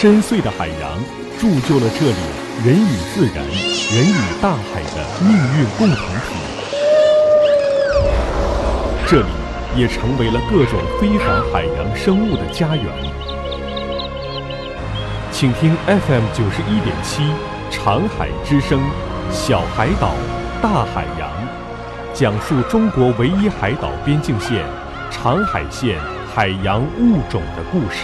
深邃的海洋铸就了这里人与自然、人与大海的命运共同体。这里也成为了各种非凡海洋生物的家园。请听 FM 91.7长海之声，小海岛，大海洋，讲述中国唯一海岛边境线长海县海洋物种的故事。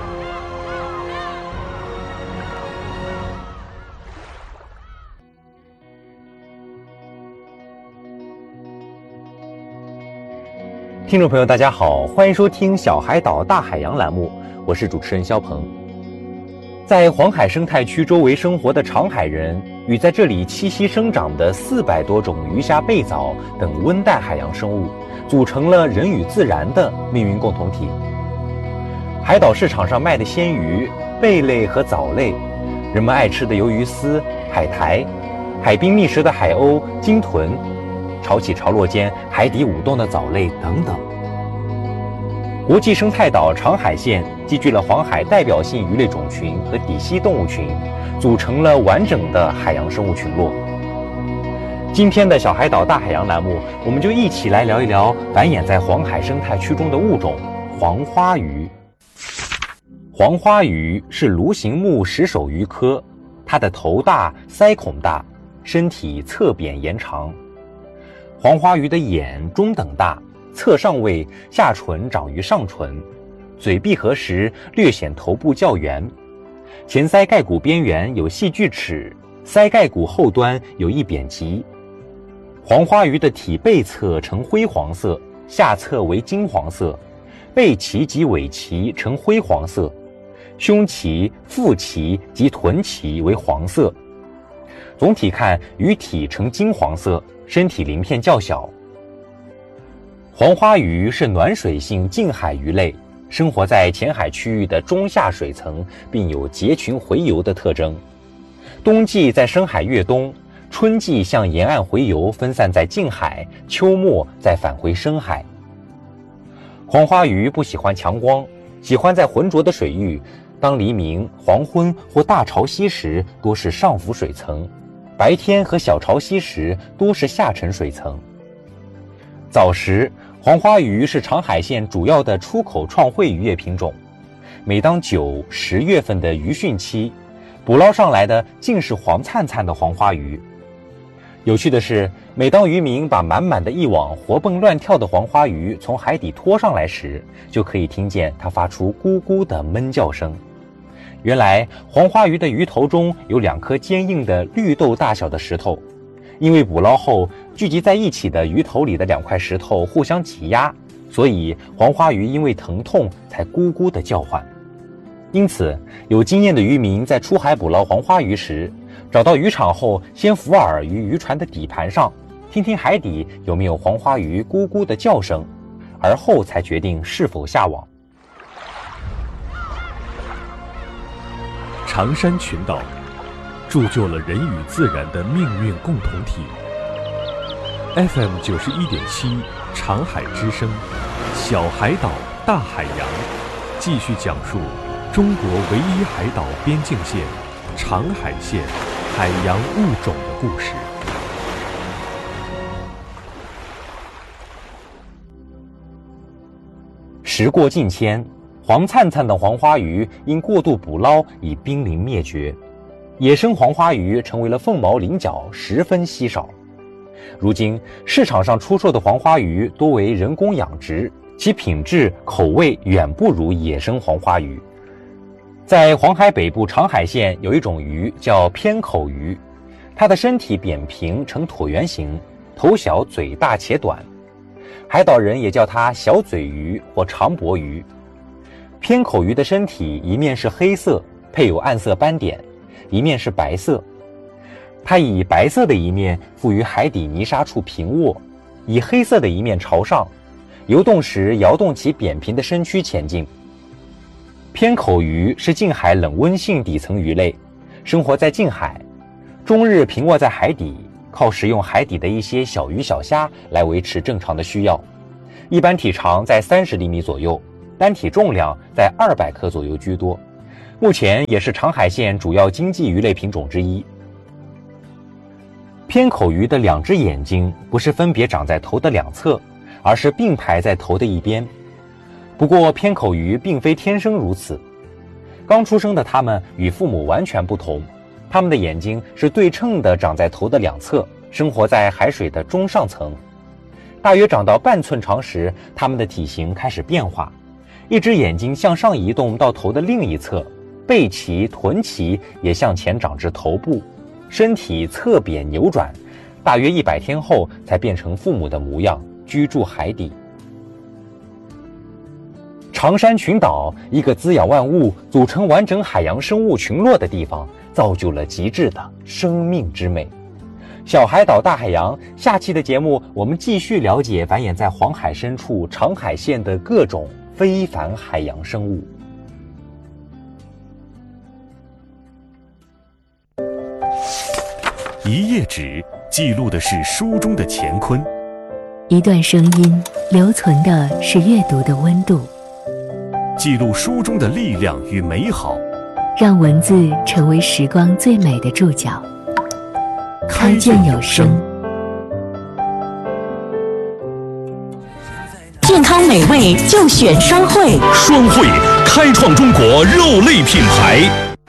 听众朋友大家好，欢迎收听小海岛大海洋栏目，我是主持人肖鹏。在黄海生态区周围生活的长海人与在这里栖息生长的400多种鱼虾贝藻等温带海洋生物，组成了人与自然的命运共同体。海岛市场上卖的鲜鱼、贝类和藻类，人们爱吃的鱿鱼丝、海苔，海滨觅食的海鸥、鲸豚，潮起潮落间海底舞动的藻类等等。国际生态岛长海县集聚了黄海代表性鱼类种群和底栖动物群，组成了完整的海洋生物群落。今天的小海岛大海洋栏目，我们就一起来聊一聊繁衍在黄海生态区中的物种黄花鱼。黄花鱼是鲈形目石首鱼科，它的头大，鳃孔大，身体侧扁延长。黄花鱼的眼中等大，侧上位，下唇长于上唇，嘴闭合时略显头部较圆，前鳃盖骨边缘有细锯齿，鳃盖骨后端有一扁棘。黄花鱼的体背侧呈灰黄色，下侧为金黄色，背鳍及尾鳍呈灰黄色，胸鳍、腹鳍及臀鳍为黄色。总体看，鱼体呈金黄色，身体鳞片较小。黄花鱼是暖水性近海鱼类，生活在浅海区域的中下水层，并有结群洄游的特征。冬季在深海越冬，春季向沿岸洄游，分散在近海，秋末再返回深海。黄花鱼不喜欢强光，喜欢在浑浊的水域，当黎明、黄昏或大潮汐时多是上浮水层，白天和小潮汐时多是下沉水层。早时，黄花鱼是长海县主要的出口创汇渔业品种。每当9、10月份的渔汛期，捕捞上来的尽是黄灿灿的黄花鱼。有趣的是，每当渔民把满满的一网活蹦乱跳的黄花鱼从海底拖上来时，就可以听见它发出咕咕的闷叫声。原来黄花鱼的鱼头中有2颗坚硬的绿豆大小的石头，因为捕捞后聚集在一起的鱼头里的2块石头互相挤压，所以黄花鱼因为疼痛才咕咕地叫唤。因此，有经验的渔民在出海捕捞黄花鱼时，找到渔场后，先伏饵于渔船的底盘上，听听海底有没有黄花鱼咕咕的叫声，而后才决定是否下网。 长山群岛铸就了人与自然的命运共同体。FM 91.7长海之声，小海岛大海洋，继续讲述中国唯一海岛边境线长海县海洋物种的故事。 时过境迁，黄灿灿的黄花鱼因过度捕捞已濒临灭绝，野生黄花鱼成为了凤毛麟角，十分稀少。如今市场上出售的黄花鱼多为人工养殖，其品质口味远不如野生黄花鱼。在黄海北部长海县有一种鱼叫偏口鱼，它的身体扁平呈椭圆形，头小嘴大且短，海岛人也叫它小嘴鱼或长脖鱼。偏口鱼的身体一面是黑色，配有暗色斑点，一面是白色。它以白色的一面附于海底泥沙处平卧，以黑色的一面朝上，游动时摇动其扁平的身躯前进。偏口鱼是近海冷温性底层鱼类，生活在近海，终日平卧在海底，靠食用海底的一些小鱼小虾来维持正常的需要。一般体长在30厘米左右，单体重量在200克左右居多。 目前也是长海县主要经济鱼类品种之一。偏口鱼的2只眼睛不是分别长在头的2侧，而是并排在头的一边。不过偏口鱼并非天生如此，刚出生的它们与父母完全不同，它们的眼睛是对称的长在头的2侧，生活在海水的中上层。大约长到半寸长时，它们的体型开始变化，一只眼睛向上移动到头的另一侧，背鳍、臀鳍也向前长至头部，身体侧扁扭转，大约100天后才变成父母的模样，居住海底。长山群岛，一个滋养万物、组成完整海洋生物群落的地方，造就了极致的生命之美。小海岛大海洋，下期的节目我们继续了解繁衍在黄海深处长海县的各种非凡海洋生物。 一页纸记录的是书中的乾坤， 一段声音留存的是阅读的温度， 记录书中的力量与美好， 让文字成为时光最美的注脚。开卷有声， 健康美味就选双汇。 双汇开创中国肉类品牌。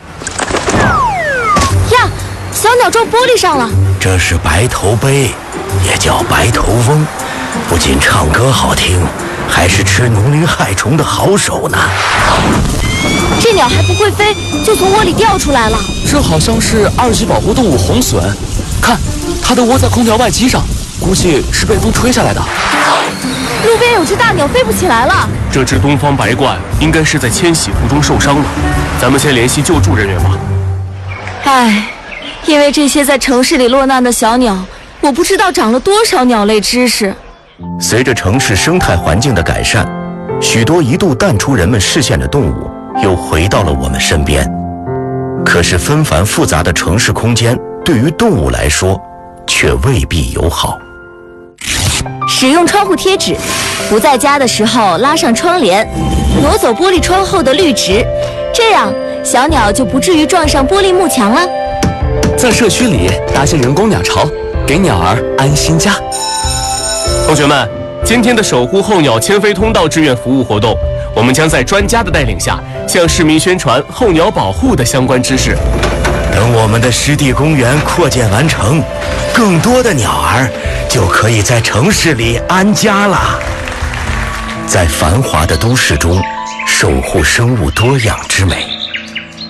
呀，小鸟撞玻璃上了。 这是白头鹎，也叫白头翁，不仅唱歌好听，还是吃农林害虫的好手呢。 这鸟还不会飞，就从窝里掉出来了。 这好像是2级保护动物红隼，看，它都窝在空调外机上，估计是被风吹下来的。 路边有只大鸟飞不起来了。 这只东方白鹳应该是在迁徙途中受伤了，咱们先联系救助人员吧。 唉，因为这些在城市里落难的小鸟，我不知道长了多少鸟类知识。 随着城市生态环境的改善，许多一度淡出人们视线的动物又回到了我们身边。可是纷繁复杂的城市空间对于动物来说却未必友好。 使用窗户贴纸，不在家的时候拉上窗帘，挪走玻璃窗后的绿植，这样小鸟就不至于撞上玻璃幕墙了。 在社区里搭建人工鸟巢，给鸟儿安心家。同学们，今天的守护候鸟迁飞通道志愿服务活动，我们将在专家的带领下，向市民宣传候鸟保护的相关知识。 等我们的湿地公园扩建完成，更多的鸟儿就可以在城市里安家了。在繁华的都市中，守护生物多样之美。